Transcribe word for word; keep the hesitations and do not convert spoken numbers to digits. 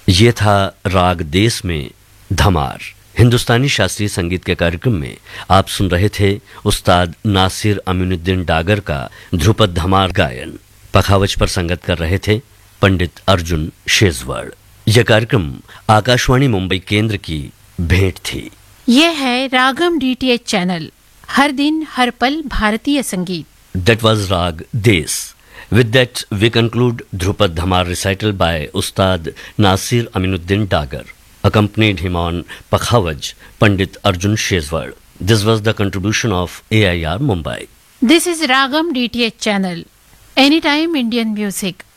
ये था राग देश में धमार। हिंदुस्तानी शास्त्रीय संगीत के कार्यक्रम में आप सुन रहे थे उस्ताद नासिर अमीनुद्दीन डागर का ध्रुपद धमार गायन। पखावज पर संगत कर रहे थे पंडित अर्जुन शेजवड़। यह कार्यक्रम आकाशवाणी मुंबई केंद्र की भेंट थी। यह है रागम डीटीएच चैनल, हर दिन हर पल भारतीय संगीत। That was Rag Des. With that, we conclude Dhrupad Dhamar recital by Ustad Nasir Aminuddin Dagar. Accompanied him on Pakhavaj, Pandit Arjun Shezwar. This was the contribution of A I R Mumbai. This is Ragam D T H channel. Anytime Indian music.